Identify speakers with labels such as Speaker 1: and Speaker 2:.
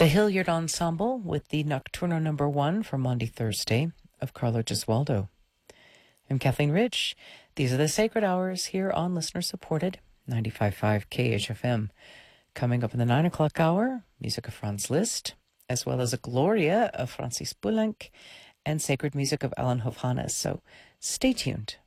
Speaker 1: The Hilliard Ensemble with the Nocturno number 1 from Maundy Thursday of Carlo Gesualdo. I'm Kathleen Ridge. These are the Sacred Hours here on listener-supported 95.5 KHFM. Coming up in the 9 o'clock hour, music of Franz Liszt, as well as a Gloria of Francis Poulenc and sacred music of Alan Hovhannes. So stay tuned.